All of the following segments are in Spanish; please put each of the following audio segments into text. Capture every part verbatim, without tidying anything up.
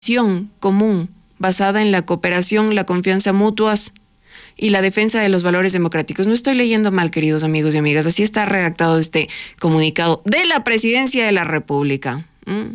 común basada en la cooperación, la confianza mutuas y la defensa de los valores democráticos. No estoy leyendo mal, queridos amigos y amigas. Así está redactado este comunicado de la Presidencia de la República. ¿Mm?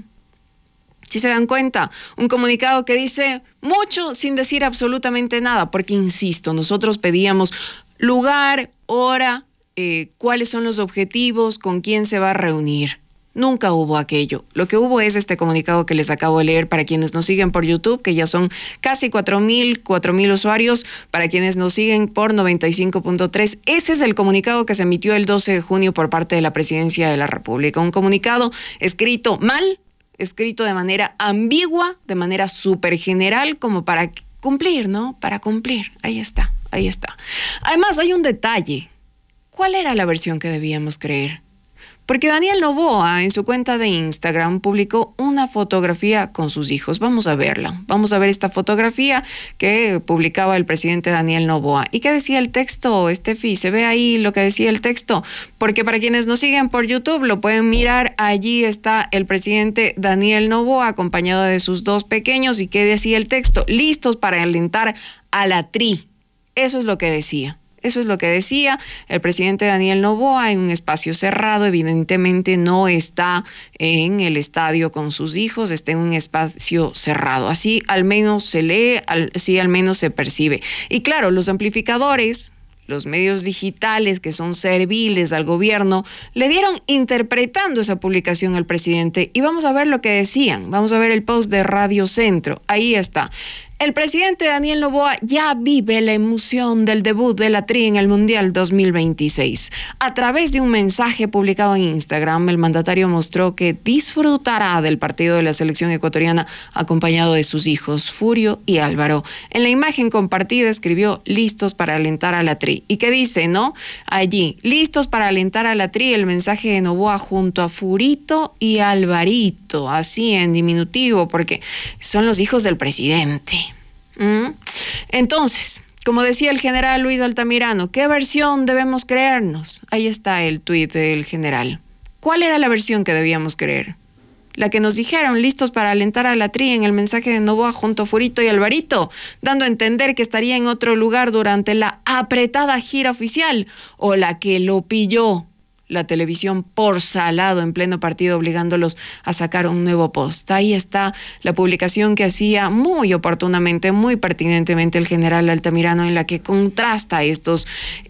Si se dan cuenta, un comunicado que dice mucho sin decir absolutamente nada, porque insisto, nosotros pedíamos lugar, hora, eh, cuáles son los objetivos, con quién se va a reunir. Nunca hubo aquello. Lo que hubo es este comunicado que les acabo de leer para quienes nos siguen por YouTube, que ya son casi cuatro mil usuarios, para quienes nos siguen por noventa y cinco punto tres. Ese es el comunicado que se emitió el doce de junio por parte de la Presidencia de la República. Un comunicado escrito mal, escrito de manera ambigua, de manera súper general, como para cumplir, ¿no? Para cumplir. Ahí está, ahí está. Además, hay un detalle. ¿Cuál era la versión que debíamos creer? Porque Daniel Noboa en su cuenta de Instagram publicó una fotografía con sus hijos. Vamos a verla. Vamos a ver esta fotografía que publicaba el presidente Daniel Noboa. ¿Y qué decía el texto, Estefi? ¿Se ve ahí lo que decía el texto? Porque para quienes nos siguen por YouTube lo pueden mirar. Allí está el presidente Daniel Noboa acompañado de sus dos pequeños. ¿Y qué decía el texto? Listos para alentar a la tri. Eso es lo que decía. Eso es lo que decía el presidente Daniel Noboa en un espacio cerrado. Evidentemente no está en el estadio con sus hijos, está en un espacio cerrado. Así al menos se lee, así al menos se percibe. Y claro, los amplificadores, los medios digitales que son serviles al gobierno, le dieron interpretando esa publicación al presidente. Y vamos a ver lo que decían. Vamos a ver el post de Radio Centro. Ahí está. El presidente Daniel Noboa ya vive la emoción del debut de la tri en el Mundial dos mil veintiséis. A través de un mensaje publicado en Instagram, el mandatario mostró que disfrutará del partido de la selección ecuatoriana acompañado de sus hijos, Furio y Álvaro. En la imagen compartida escribió listos para alentar a la tri. ¿Y qué dice, no? Allí, listos para alentar a la tri, el mensaje de Noboa junto a Furito y Alvarito, así en diminutivo, porque son los hijos del presidente. ¿Mm? Entonces, como decía el general Luis Altamirano, ¿qué versión debemos creernos? Ahí está el tuit del general. ¿Cuál era la versión que debíamos creer? La que nos dijeron, listos para alentar a la tri en el mensaje de Noboa junto a Furito y Alvarito, dando a entender que estaría en otro lugar durante la apretada gira oficial, o la que lo pilló la televisión por salado en pleno partido, obligándolos a sacar un nuevo post. Ahí está la publicación que hacía muy oportunamente, muy pertinentemente el general Altamirano, en la que contrasta estos,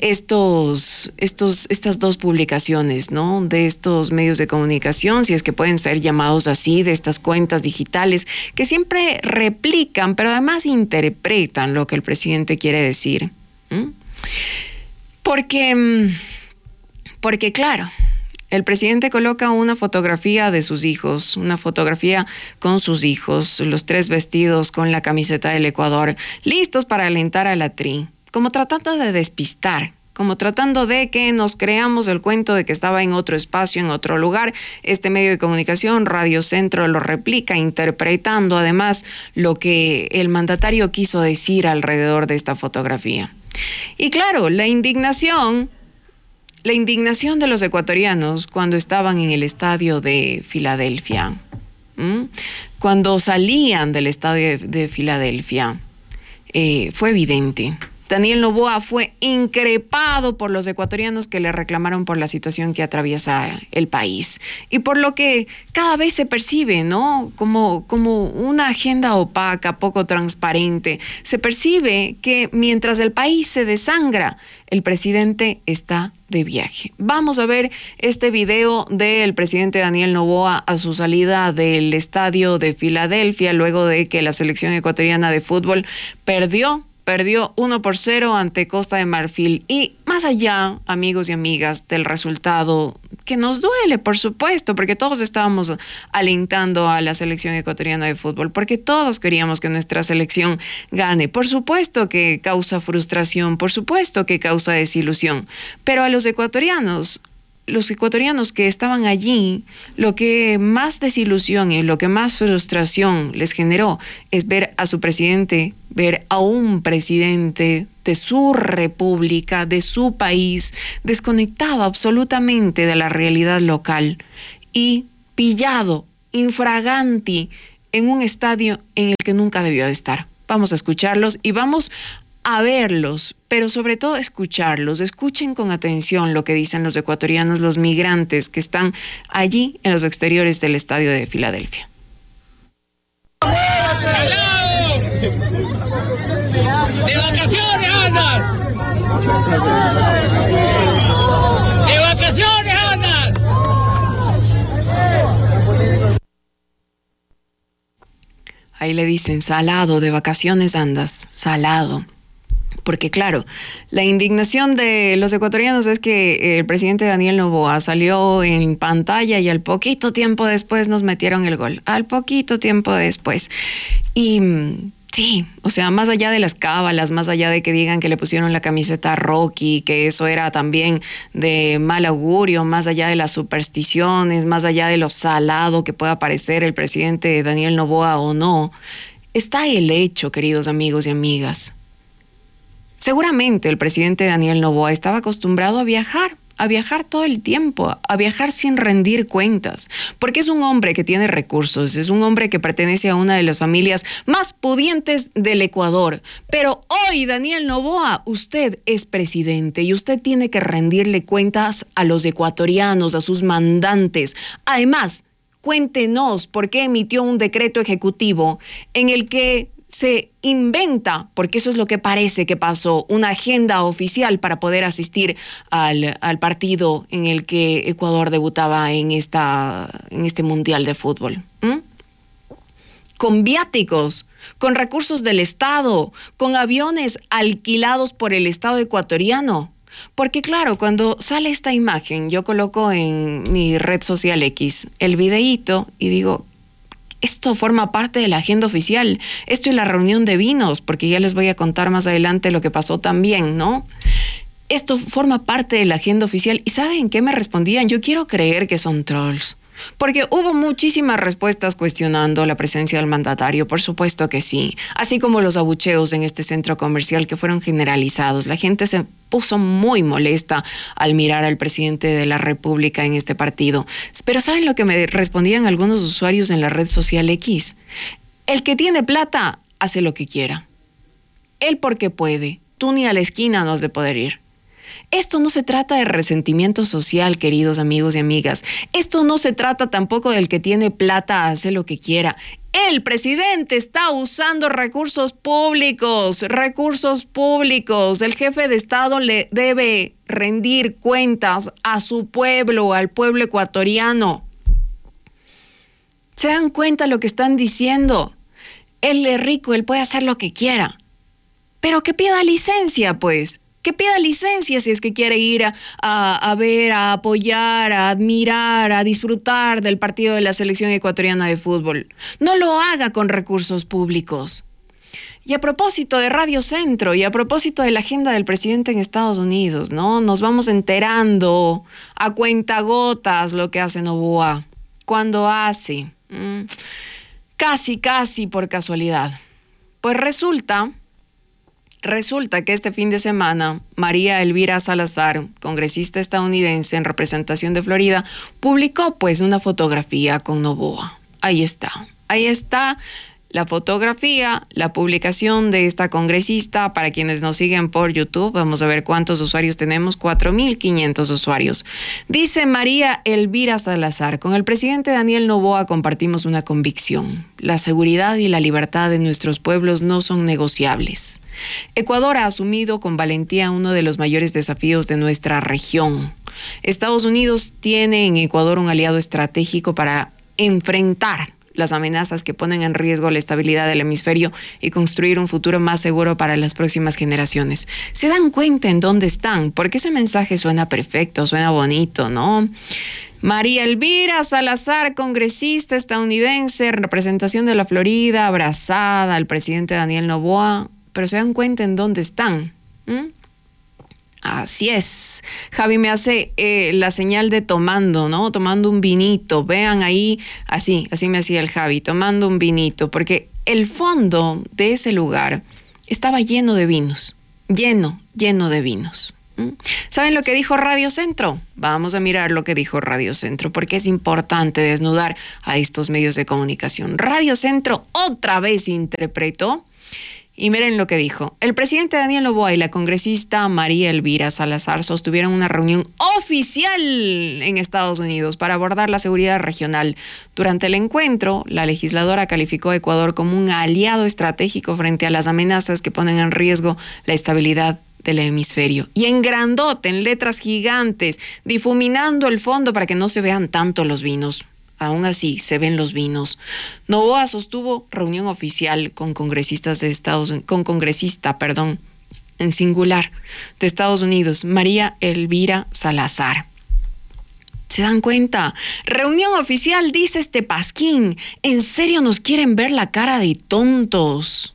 estos, estos, estas dos publicaciones, ¿no? De estos medios de comunicación, si es que pueden ser llamados así, de estas cuentas digitales que siempre replican, pero además interpretan lo que el presidente quiere decir. ¿Mm? Porque... Porque claro, el presidente coloca una fotografía de sus hijos, una fotografía con sus hijos, los tres vestidos con la camiseta del Ecuador, listos para alentar a la tri, como tratando de despistar, como tratando de que nos creamos el cuento de que estaba en otro espacio, en otro lugar. Este medio de comunicación, Radio Centro, lo replica, interpretando además lo que el mandatario quiso decir alrededor de esta fotografía. Y claro, la indignación... La indignación de los ecuatorianos cuando estaban en el estadio de Filadelfia, ¿m? Cuando salían del estadio de, de Filadelfia, eh, fue evidente. Daniel Noboa fue increpado por los ecuatorianos que le reclamaron por la situación que atraviesa el país y por lo que cada vez se percibe, ¿no? Como, como una agenda opaca, poco transparente. Se percibe que mientras el país se desangra, el presidente está de viaje. Vamos a ver este video del presidente Daniel Noboa a su salida del estadio de Filadelfia luego de que la selección ecuatoriana de fútbol perdió Perdió uno por cero ante Costa de Marfil. Y más allá, amigos y amigas, del resultado, que nos duele, por supuesto, porque todos estábamos alentando a la selección ecuatoriana de fútbol, porque todos queríamos que nuestra selección gane. Por supuesto que causa frustración, por supuesto que causa desilusión. Pero a los ecuatorianos, los ecuatorianos que estaban allí, lo que más desilusión y lo que más frustración les generó es ver a su presidente, ver a un presidente de su república, de su país, desconectado absolutamente de la realidad local y pillado, infraganti, en un estadio en el que nunca debió de estar. Vamos a escucharlos y vamos a verlos, pero sobre todo escucharlos. Escuchen con atención lo que dicen los ecuatorianos, los migrantes que están allí en los exteriores del estadio de Filadelfia. ¡De vacaciones andan! ¡De vacaciones andan! Ahí le dicen, salado, de vacaciones andas, salado. Porque claro, la indignación de los ecuatorianos es que el presidente Daniel Noboa salió en pantalla y al poquito tiempo después nos metieron el gol. Al poquito tiempo después. Y sí, o sea, más allá de las cábalas, más allá de que digan que le pusieron la camiseta a Rocky, que eso era también de mal augurio, más allá de las supersticiones, más allá de lo salado que pueda parecer el presidente Daniel Noboa o no, está el hecho, queridos amigos y amigas. Seguramente el presidente Daniel Noboa estaba acostumbrado a viajar, a viajar todo el tiempo, a viajar sin rendir cuentas, porque es un hombre que tiene recursos, es un hombre que pertenece a una de las familias más pudientes del Ecuador. Pero hoy, Daniel Noboa, usted es presidente y usted tiene que rendirle cuentas a los ecuatorianos, a sus mandantes. Además, cuéntenos por qué emitió un decreto ejecutivo en el que se inventa, porque eso es lo que parece que pasó, una agenda oficial para poder asistir al, al partido en el que Ecuador debutaba en, esta, en este Mundial de Fútbol. ¿Mm? Con viáticos, con recursos del Estado, con aviones alquilados por el Estado ecuatoriano. Porque claro, cuando sale esta imagen, yo coloco en mi red social X el videíto y digo, esto forma parte de la agenda oficial. Esto es la reunión de vinos, porque ya les voy a contar más adelante lo que pasó también, ¿no? Esto forma parte de la agenda oficial. ¿Y saben qué me respondían? Yo quiero creer que son trolls. Porque hubo muchísimas respuestas cuestionando la presencia del mandatario, por supuesto que sí. Así como los abucheos en este centro comercial que fueron generalizados. La gente se puso muy molesta al mirar al presidente de la República en este partido. Pero ¿saben lo que me respondían algunos usuarios en la red social X? El que tiene plata hace lo que quiera. Él porque puede. Tú ni a la esquina no has de poder ir. Esto no se trata de resentimiento social, queridos amigos y amigas. Esto no se trata tampoco del que tiene plata hace lo que quiera. El presidente está usando recursos públicos, recursos públicos. El jefe de Estado le debe rendir cuentas a su pueblo, al pueblo ecuatoriano. ¿Se dan cuenta lo que están diciendo? Él es rico, él puede hacer lo que quiera. Pero que pida licencia, pues. Que pida licencia si es que quiere ir a, a, a ver, a apoyar, a admirar, a disfrutar del partido de la selección ecuatoriana de fútbol. No lo haga con recursos públicos. Y a propósito de Radio Centro y a propósito de la agenda del presidente en Estados Unidos, ¿no? Nos vamos enterando a cuentagotas lo que hace Noboa. Cuando hace. ¿Mm? Casi, casi por casualidad. Pues resulta... Resulta que este fin de semana, María Elvira Salazar, congresista estadounidense en representación de Florida, publicó pues una fotografía con Noboa. Ahí está, ahí está la fotografía, la publicación de esta congresista. Para quienes nos siguen por YouTube, vamos a ver cuántos usuarios tenemos, cuatro mil quinientos usuarios. Dice María Elvira Salazar, con el presidente Daniel Noboa compartimos una convicción. La seguridad y la libertad de nuestros pueblos no son negociables. Ecuador ha asumido con valentía uno de los mayores desafíos de nuestra región. Estados Unidos tiene en Ecuador un aliado estratégico para enfrentar las amenazas que ponen en riesgo la estabilidad del hemisferio y construir un futuro más seguro para las próximas generaciones. ¿Se dan cuenta en dónde están? Porque ese mensaje suena perfecto, suena bonito, ¿no? María Elvira Salazar, congresista estadounidense, en representación de la Florida, abrazada al presidente Daniel Noboa. Pero se dan cuenta en dónde están. ¿Mm? Así es. Javi me hace eh, la señal de tomando, ¿no? Tomando un vinito. Vean ahí, así, así me hacía el Javi, tomando un vinito. Porque el fondo de ese lugar estaba lleno de vinos. Lleno, lleno de vinos. ¿Saben lo que dijo Radio Centro? Vamos a mirar lo que dijo Radio Centro, porque es importante desnudar a estos medios de comunicación. Radio Centro otra vez interpretó, y miren lo que dijo. El presidente Daniel Noboa y la congresista María Elvira Salazar sostuvieron una reunión oficial en Estados Unidos para abordar la seguridad regional. Durante el encuentro, la legisladora calificó a Ecuador como un aliado estratégico frente a las amenazas que ponen en riesgo la estabilidad del hemisferio. Y en grandote, en letras gigantes, difuminando el fondo para que no se vean tanto los vinos. Aún así, se ven los vinos. Noboa sostuvo reunión oficial con congresistas de Estados Unidos, con congresista, perdón, en singular, de Estados Unidos, María Elvira Salazar. ¿Se dan cuenta? Reunión oficial, dice este pasquín. ¿En serio nos quieren ver la cara de tontos?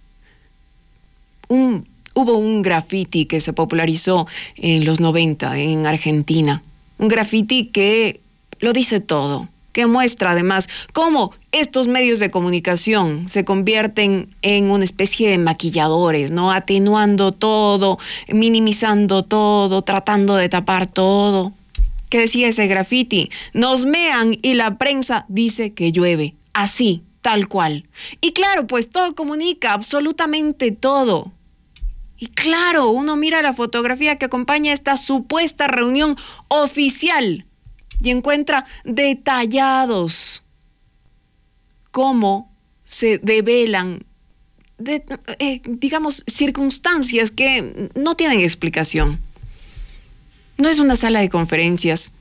Un Hubo un graffiti que se popularizó en los noventa en Argentina. Un graffiti que lo dice todo, que muestra además cómo estos medios de comunicación se convierten en una especie de maquilladores, ¿no? Atenuando todo, minimizando todo, tratando de tapar todo. ¿Qué decía ese graffiti? Nos mean y la prensa dice que llueve. Así, tal cual. Y claro, pues todo comunica, absolutamente todo. Y claro, uno mira la fotografía que acompaña esta supuesta reunión oficial y encuentra detallados cómo se develan, de, eh, digamos, circunstancias que no tienen explicación. No es una sala de conferencias,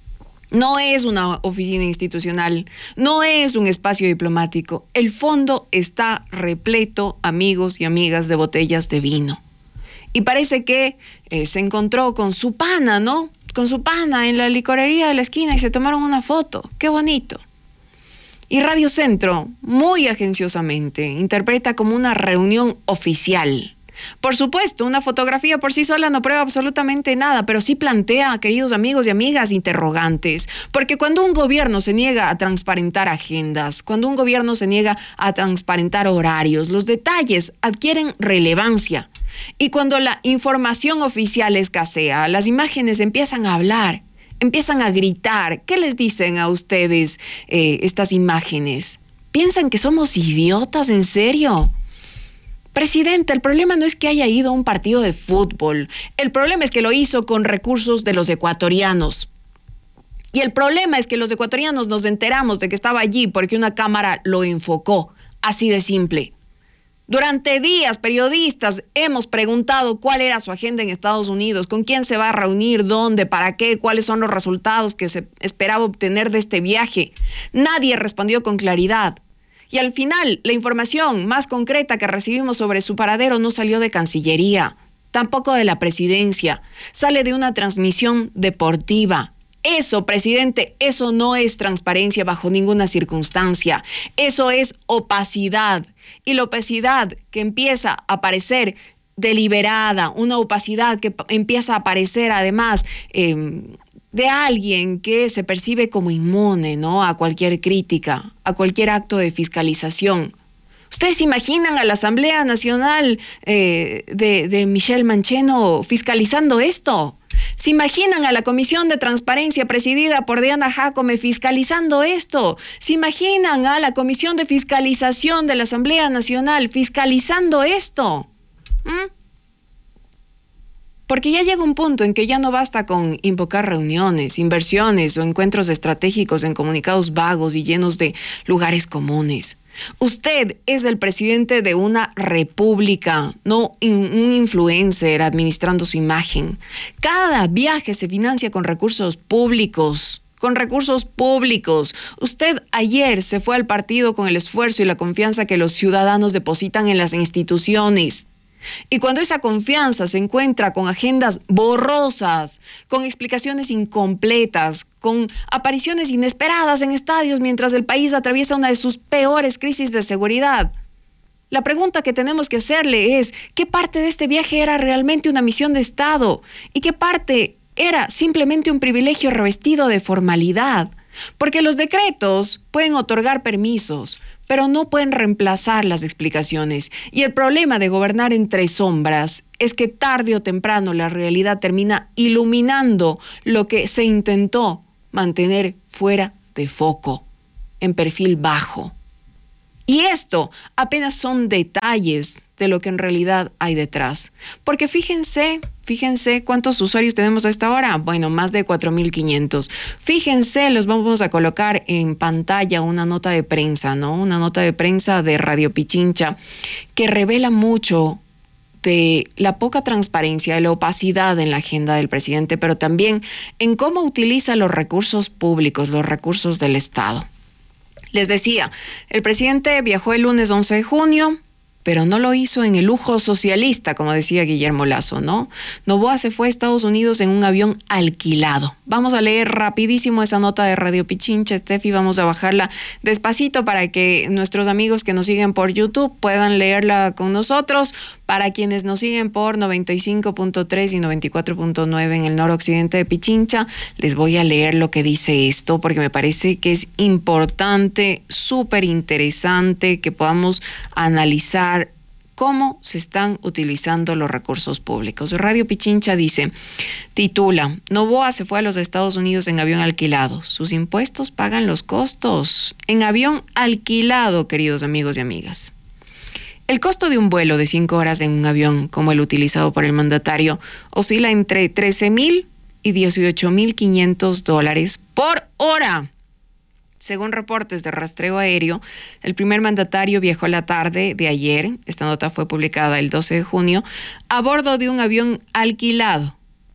no es una oficina institucional, no es un espacio diplomático. El fondo está repleto, amigos y amigas, de botellas de vino. Y parece que eh, se encontró con su pana, ¿no? Con su pana en la licorería de la esquina y se tomaron una foto. ¡Qué bonito! Y Radio Centro, muy agenciosamente, interpreta como una reunión oficial. Por supuesto, una fotografía por sí sola no prueba absolutamente nada, pero sí plantea, queridos amigos y amigas, interrogantes. Porque cuando un gobierno se niega a transparentar agendas, cuando un gobierno se niega a transparentar horarios, los detalles adquieren relevancia. Y cuando la información oficial escasea, las imágenes empiezan a hablar, empiezan a gritar. ¿Qué les dicen a ustedes eh, estas imágenes? ¿Piensan que somos idiotas, en serio? Presidente, el problema no es que haya ido a un partido de fútbol. El problema es que lo hizo con recursos de los ecuatorianos. Y el problema es que los ecuatorianos nos enteramos de que estaba allí porque una cámara lo enfocó. Así de simple. Durante días, periodistas hemos preguntado cuál era su agenda en Estados Unidos, con quién se va a reunir, dónde, para qué, cuáles son los resultados que se esperaba obtener de este viaje. Nadie respondió con claridad. Y al final, la información más concreta que recibimos sobre su paradero no salió de Cancillería, tampoco de la Presidencia. Sale de una transmisión deportiva. Eso, presidente, eso no es transparencia bajo ninguna circunstancia. Eso es opacidad. Y la opacidad que empieza a aparecer deliberada, una opacidad que empieza a aparecer además eh, de alguien que se percibe como inmune, ¿no? A cualquier crítica, a cualquier acto de fiscalización. ¿Ustedes imaginan a la Asamblea Nacional eh, de, de Michelle Mancheno fiscalizando esto? ¿Se imaginan a la Comisión de Transparencia presidida por Diana Jacome fiscalizando esto? ¿Se imaginan a la Comisión de Fiscalización de la Asamblea Nacional fiscalizando esto? ¿Mm? Porque ya llega un punto en que ya no basta con invocar reuniones, inversiones o encuentros estratégicos en comunicados vagos y llenos de lugares comunes. Usted es el presidente de una república, no un influencer administrando su imagen. Cada viaje se financia con recursos públicos, con recursos públicos. Usted ayer se fue al partido con el esfuerzo y la confianza que los ciudadanos depositan en las instituciones. Y cuando esa confianza se encuentra con agendas borrosas, con explicaciones incompletas, con apariciones inesperadas en estadios mientras el país atraviesa una de sus peores crisis de seguridad, la pregunta que tenemos que hacerle es, ¿qué parte de este viaje era realmente una misión de Estado? ¿Y qué parte era simplemente un privilegio revestido de formalidad? Porque los decretos pueden otorgar permisos, pero no pueden reemplazar las explicaciones. Y el problema de gobernar entre sombras es que tarde o temprano la realidad termina iluminando lo que se intentó mantener fuera de foco, en perfil bajo. Y esto apenas son detalles de lo que en realidad hay detrás. Porque fíjense, fíjense cuántos usuarios tenemos a esta hora. Bueno, más de cuatro mil quinientos. Fíjense, los vamos a colocar en pantalla una nota de prensa, ¿no? Una nota de prensa de Radio Pichincha que revela mucho de la poca transparencia, de la opacidad en la agenda del presidente, pero también en cómo utiliza los recursos públicos, los recursos del Estado. Les decía, el presidente viajó el lunes once de junio, pero no lo hizo en el lujo socialista, como decía Guillermo Lasso, ¿no? Noboa se fue a Estados Unidos en un avión alquilado. Vamos a leer rapidísimo esa nota de Radio Pichincha, Steffi, vamos a bajarla despacito para que nuestros amigos que nos siguen por YouTube puedan leerla con nosotros. Para quienes nos siguen por noventa y cinco punto tres y noventa y cuatro punto nueve en el noroccidente de Pichincha, les voy a leer lo que dice esto porque me parece que es importante, súper interesante que podamos analizar cómo se están utilizando los recursos públicos. Radio Pichincha dice, titula, Noboa se fue a los Estados Unidos en avión alquilado. Sus impuestos pagan los costos. En avión alquilado, queridos amigos y amigas. El costo de un vuelo de cinco horas en un avión, como el utilizado por el mandatario, oscila entre trece mil y dieciocho mil quinientos dólares por hora. Según reportes de rastreo aéreo, el primer mandatario viajó la tarde de ayer, esta nota fue publicada el doce de junio, a bordo de un avión alquilado,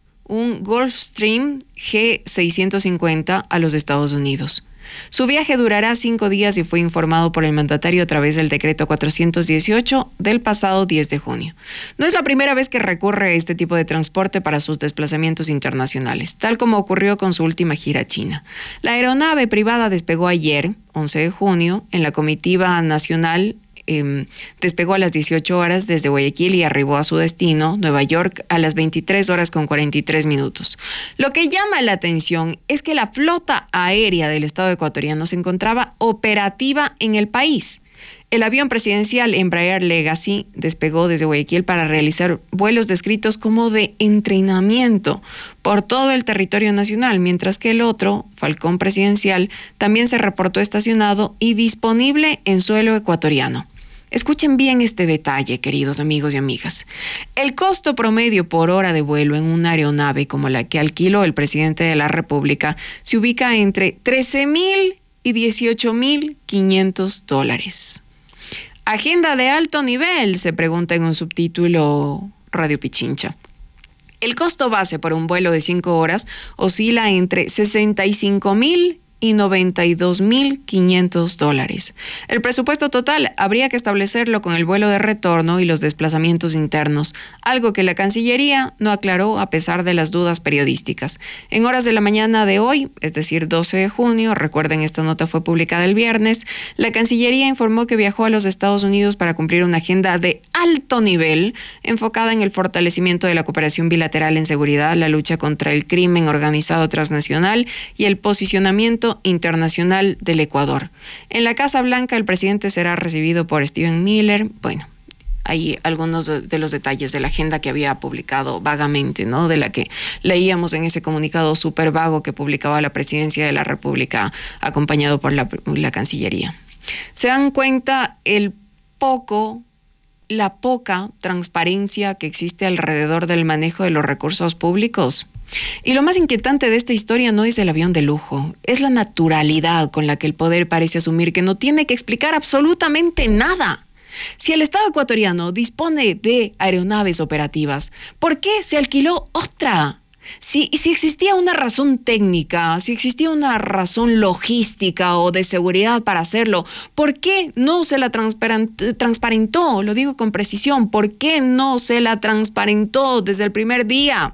un Gulfstream G seiscientos cincuenta a los Estados Unidos. Su viaje durará cinco días y fue informado por el mandatario a través del decreto cuatrocientos dieciocho del pasado diez de junio. No es la primera vez que recurre a este tipo de transporte para sus desplazamientos internacionales, tal como ocurrió con su última gira a China. La aeronave privada despegó ayer, once de junio, en la comitiva nacional. Eh, despegó a las dieciocho horas desde Guayaquil y arribó a su destino, Nueva York, a las veintitrés horas con cuarenta y tres minutos. Lo que llama la atención es que la flota aérea del Estado ecuatoriano se encontraba operativa en el país. El avión presidencial Embraer Legacy despegó desde Guayaquil para realizar vuelos descritos como de entrenamiento por todo el territorio nacional, mientras que el otro, Falcón Presidencial, también se reportó estacionado y disponible en suelo ecuatoriano. Escuchen bien este detalle, queridos amigos y amigas. El costo promedio por hora de vuelo en una aeronave como la que alquiló el presidente de la República se ubica entre trece mil y dieciocho mil quinientos dólares. Agenda de alto nivel, se pregunta en un subtítulo Radio Pichincha. El costo base por un vuelo de cinco horas oscila entre sesenta y cinco mil y noventa y dos mil quinientos dólares. El presupuesto total habría que establecerlo con el vuelo de retorno y los desplazamientos internos, algo que la Cancillería no aclaró a pesar de las dudas periodísticas. En horas de la mañana de hoy, es decir, doce de junio, recuerden esta nota fue publicada el viernes, la Cancillería informó que viajó a los Estados Unidos para cumplir una agenda de alto nivel enfocada en el fortalecimiento de la cooperación bilateral en seguridad, la lucha contra el crimen organizado transnacional y el posicionamiento internacional del Ecuador. En la Casa Blanca el presidente será recibido por Stephen Miller. Bueno, hay algunos de los detalles de la agenda que había publicado vagamente, ¿no? De la que leíamos en ese comunicado súper vago que publicaba la Presidencia de la República acompañado por la, la Cancillería. Se dan cuenta el poco la poca transparencia que existe alrededor del manejo de los recursos públicos. Y lo más inquietante de esta historia no es el avión de lujo, es la naturalidad con la que el poder parece asumir que no tiene que explicar absolutamente nada. Si el Estado ecuatoriano dispone de aeronaves operativas, ¿por qué se alquiló otra? Si, si existía una razón técnica, si existía una razón logística o de seguridad para hacerlo, ¿por qué no se la transparentó? Lo digo con precisión, ¿por qué no se la transparentó desde el primer día?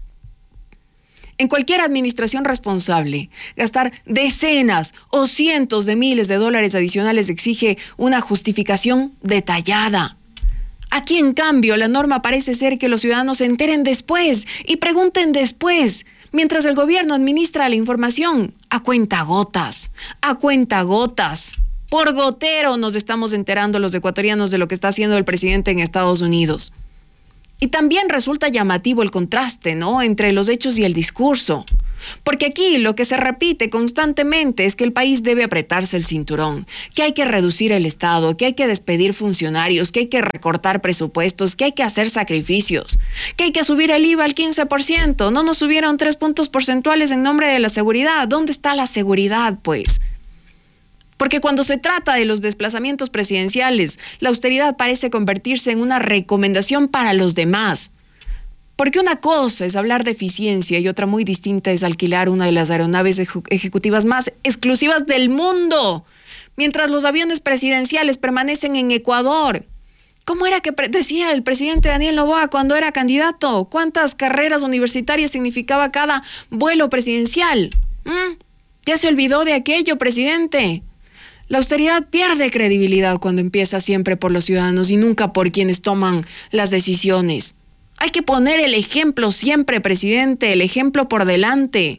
En cualquier administración responsable, gastar decenas o cientos de miles de dólares adicionales exige una justificación detallada. Aquí, en cambio, la norma parece ser que los ciudadanos se enteren después y pregunten después. Mientras el gobierno administra la información a cuentagotas, a cuentagotas. Por gotero nos estamos enterando los ecuatorianos de lo que está haciendo el presidente en Estados Unidos. Y también resulta llamativo el contraste, ¿no?, entre los hechos y el discurso. Porque aquí lo que se repite constantemente es que el país debe apretarse el cinturón, que hay que reducir el Estado, que hay que despedir funcionarios, que hay que recortar presupuestos, que hay que hacer sacrificios, que hay que subir el I V A al quince por ciento. No nos subieron tres puntos porcentuales en nombre de la seguridad. ¿Dónde está la seguridad, pues? Porque cuando se trata de los desplazamientos presidenciales, la austeridad parece convertirse en una recomendación para los demás. Porque una cosa es hablar de eficiencia y otra muy distinta es alquilar una de las aeronaves eje- ejecutivas más exclusivas del mundo, mientras los aviones presidenciales permanecen en Ecuador. ¿Cómo era que pre- decía el presidente Daniel Noboa cuando era candidato? ¿Cuántas carreras universitarias significaba cada vuelo presidencial? ¿Mm? ¿Ya se olvidó de aquello, presidente? La austeridad pierde credibilidad cuando empieza siempre por los ciudadanos y nunca por quienes toman las decisiones. Hay que poner el ejemplo siempre, presidente, el ejemplo por delante.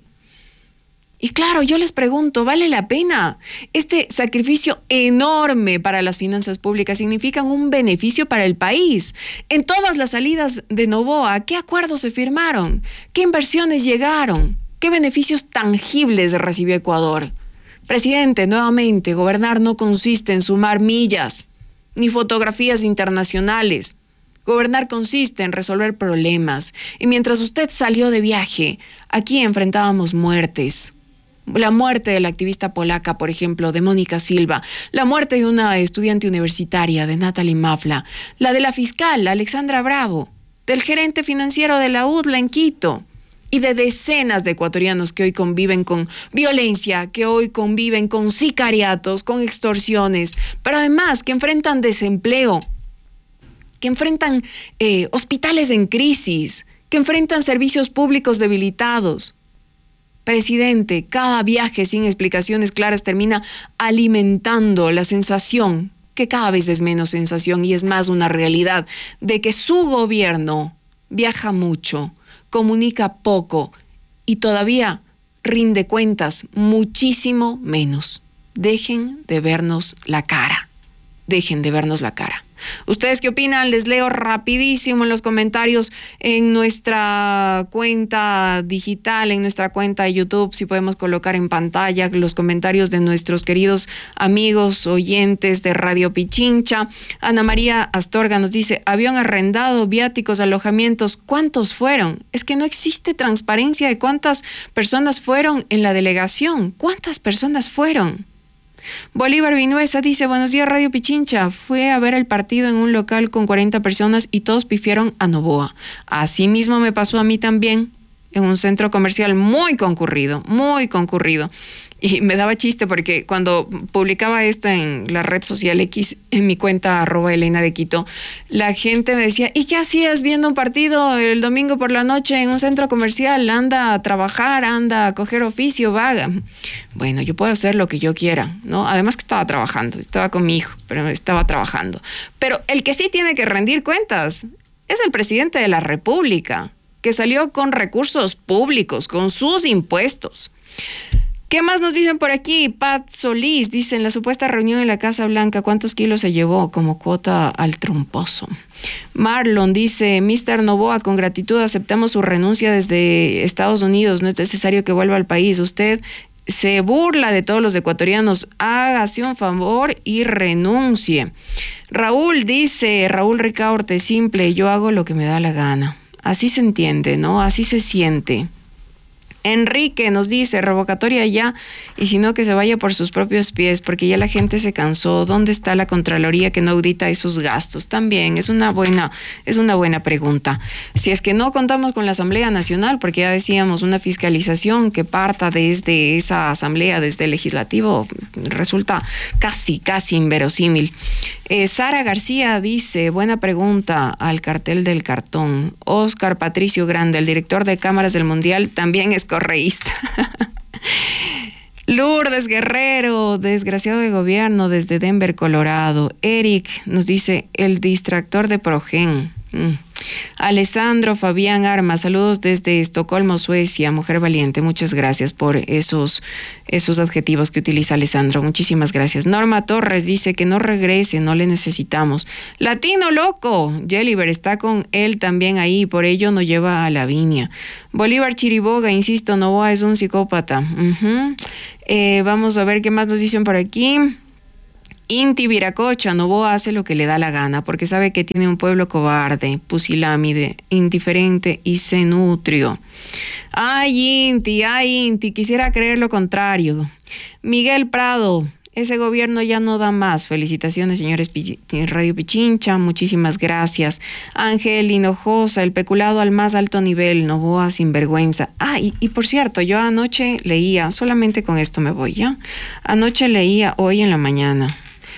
Y claro, yo les pregunto, ¿vale la pena? Este sacrificio enorme para las finanzas públicas significan un beneficio para el país. En todas las salidas de Noboa, ¿qué acuerdos se firmaron? ¿Qué inversiones llegaron? ¿Qué beneficios tangibles recibió Ecuador? Presidente, nuevamente, gobernar no consiste en sumar millas ni fotografías internacionales. Gobernar consiste en resolver problemas. Y mientras usted salió de viaje, aquí enfrentábamos muertes. La muerte de la activista polaca, por ejemplo, de Mónica Silva. La muerte de una estudiante universitaria, de Natalie Mafla. La de la fiscal, Alexandra Bravo. Del gerente financiero de la U D L A en Quito. Y de decenas de ecuatorianos que hoy conviven con violencia, que hoy conviven con sicariatos, con extorsiones, pero además que enfrentan desempleo, que enfrentan eh, hospitales en crisis, que enfrentan servicios públicos debilitados. Presidente, cada viaje sin explicaciones claras termina alimentando la sensación, que cada vez es menos sensación y es más una realidad, de que su gobierno viaja mucho, comunica poco y todavía rinde cuentas muchísimo menos. Dejen de vernos la cara. Dejen de vernos la cara. ¿Ustedes qué opinan? Les leo rapidísimo en los comentarios en nuestra cuenta digital, en nuestra cuenta de YouTube, si podemos colocar en pantalla los comentarios de nuestros queridos amigos oyentes de Radio Pichincha. Ana María Astorga nos dice, avión arrendado, viáticos, alojamientos, ¿cuántos fueron? Es que no existe transparencia de cuántas personas fueron en la delegación. ¿Cuántas personas fueron? Bolívar Vinuesa dice, buenos días Radio Pichincha, fue a ver el partido en un local con cuarenta personas y todos pifiaron a Noboa. Así mismo me pasó a mí también, en un centro comercial muy concurrido, muy concurrido. Y me daba chiste porque cuando publicaba esto en la red social X, en mi cuenta arroba Elena de Quito, la gente me decía, ¿y qué hacías viendo un partido el domingo por la noche en un centro comercial? Anda a trabajar, anda a coger oficio, vaga. Bueno, yo puedo hacer lo que yo quiera, ¿no? Además que estaba trabajando, estaba con mi hijo, pero estaba trabajando. Pero el que sí tiene que rendir cuentas es el presidente de la República, que salió con recursos públicos, con sus impuestos. ¿Qué más nos dicen por aquí? Pat Solís dice, en la supuesta reunión en la Casa Blanca, ¿cuántos kilos se llevó como cuota al tromposo? Marlon dice, mister Noboa, con gratitud aceptamos su renuncia desde Estados Unidos, no es necesario que vuelva al país. Usted se burla de todos los ecuatorianos, hágase un favor y renuncie. Raúl dice, Raúl Ricaurte, simple, yo hago lo que me da la gana. Así se entiende, ¿no? Así se siente. Enrique nos dice, revocatoria ya, y si no que se vaya por sus propios pies, porque ya la gente se cansó. ¿Dónde está la Contraloría que no audita esos gastos? También es una buena, es una buena pregunta. Si es que no contamos con la Asamblea Nacional, porque ya decíamos, una fiscalización que parta desde esa Asamblea, desde el Legislativo, resulta casi, casi inverosímil. Eh, Sara García dice, buena pregunta al cartel del cartón. Oscar Patricio Grande, el director de cámaras del Mundial, también es correísta. Lourdes Guerrero, desgraciado de gobierno desde Denver, Colorado. Eric nos dice, el distractor de Progen. Mm. Alessandro Fabián Armas, saludos desde Estocolmo, Suecia, mujer valiente, muchas gracias por esos, esos adjetivos que utiliza Alessandro, muchísimas gracias. Norma Torres dice que no regrese, no le necesitamos. Latino loco, Jelliver está con él también ahí, por ello no lleva a Lavinia. Bolívar Chiriboga, insisto, Novoa es un psicópata. Uh-huh. eh, vamos a ver qué más nos dicen por aquí. Inti Viracocha, Novoa hace lo que le da la gana porque sabe que tiene un pueblo cobarde, pusilámide, indiferente y se nutrió. Ay, Inti, ay, Inti, quisiera creer lo contrario. Miguel Prado, ese gobierno ya no da más. Felicitaciones, señores Radio Pichincha, muchísimas gracias. Ángel Hinojosa, el peculado al más alto nivel, Novoa sinvergüenza. Ah, y, y por cierto, yo anoche leía, solamente con esto me voy, ¿ya? Anoche leía hoy en la mañana.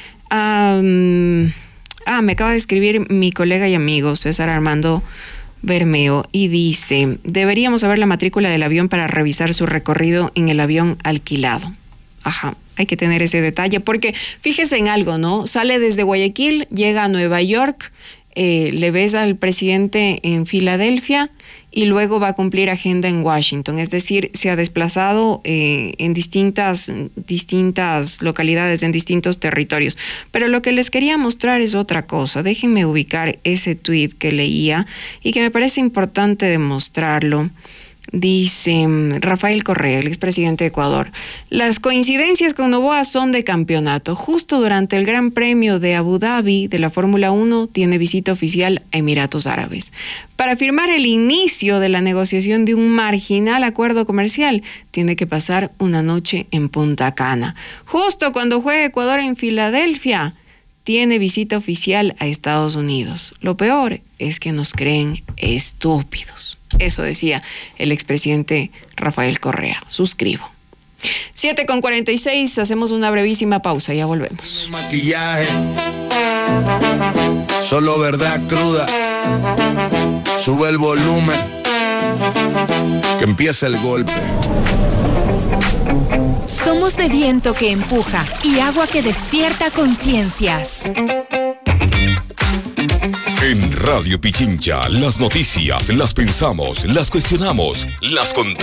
Um, ah, me acaba de escribir mi colega y amigo César Armando Bermeo y dice, deberíamos saber la matrícula del avión para revisar su recorrido en el avión alquilado. Ajá, hay que tener ese detalle porque fíjese en algo, ¿no? Sale desde Guayaquil, llega a Nueva York, eh, le ves al presidente en Filadelfia y luego va a cumplir agenda en Washington, es decir, se ha desplazado eh, en distintas, distintas localidades, en distintos territorios. Pero lo que les quería mostrar es otra cosa. Déjenme ubicar ese tweet que leía y que me parece importante demostrarlo. Dice Rafael Correa, el expresidente de Ecuador, las coincidencias con Novoa son de campeonato. Justo durante el Gran Premio de Abu Dhabi de la Fórmula uno tiene visita oficial a Emiratos Árabes. Para firmar el inicio de la negociación de un marginal acuerdo comercial, tiene que pasar una noche en Punta Cana. Justo cuando juega Ecuador en Filadelfia, tiene visita oficial a Estados Unidos. Lo peor es que nos creen estúpidos. Eso decía el expresidente Rafael Correa. Suscribo. siete con cuarenta y seis, hacemos una brevísima pausa, ya volvemos. Maquillaje, solo verdad cruda. Sube el volumen, que empiece el golpe. Somos de viento que empuja y agua que despierta conciencias. En Radio Pichincha, las noticias las pensamos, las cuestionamos, las contamos.